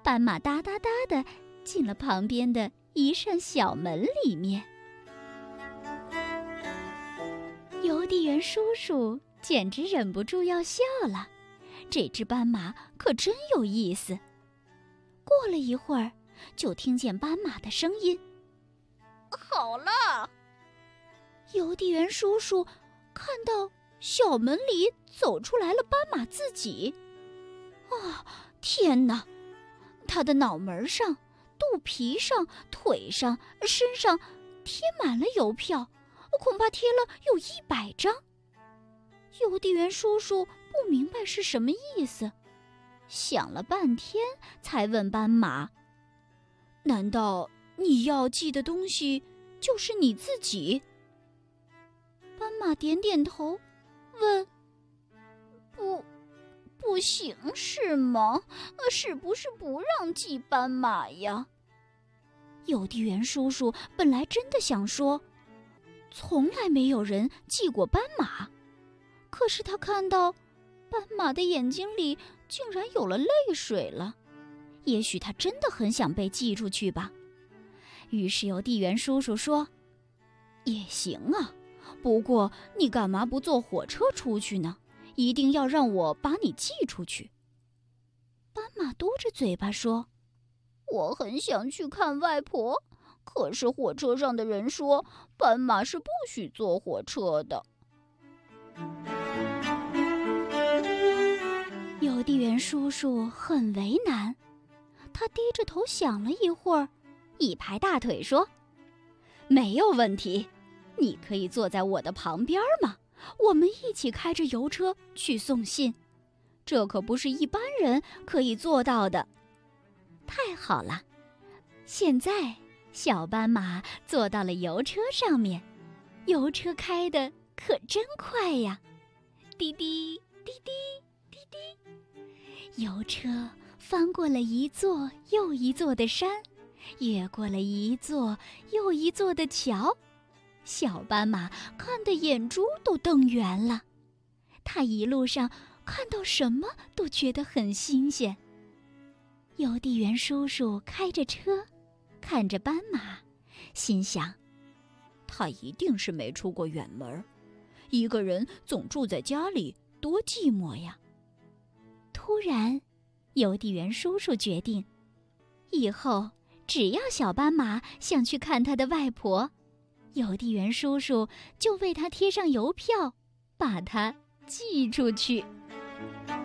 斑马哒哒哒地进了旁边的一扇小门里面。邮递员叔叔简直忍不住要笑了，这只斑马可真有意思。过了一会儿，就听见斑马的声音：“ 好了！” 邮递员叔叔看到小门里走出来了斑马自己。啊，天哪！他的脑门上、肚皮上、腿上、身上贴满了邮票，恐怕贴了有100张。邮递员叔叔不明白是什么意思，想了半天才问斑马：“难道你要寄的东西就是你自己？”斑马点点头，问：“不行是吗？是不是不让寄斑马呀？”邮递员叔叔本来真的想说，从来没有人寄过斑马，可是他看到斑马的眼睛里竟然有了泪水了，也许他真的很想被寄出去吧。于是邮递员叔叔说：“也行啊，不过你干嘛不坐火车出去呢？一定要让我把你寄出去。”斑马嘟着嘴巴说：“我很想去看外婆，可是火车上的人说，斑马是不许坐火车的。”邮递员叔叔很为难，他低着头想了一会儿，一拍大腿说：“没有问题，你可以坐在我的旁边嘛，我们一起开着邮车去送信，这可不是一般人可以做到的。”太好了，现在小斑马坐到了邮车上面，邮车开得可真快呀！滴滴滴滴滴滴，邮车翻过了一座又一座的山，越过了一座又一座的桥，小斑马看得眼珠都瞪圆了。它一路上看到什么都觉得很新鲜。邮递员叔叔开着车，看着斑马，心想：他一定是没出过远门，一个人总住在家里，多寂寞呀。突然，邮递员叔叔决定，以后只要小斑马想去看他的外婆，邮递员叔叔就为他贴上邮票，把他寄出去。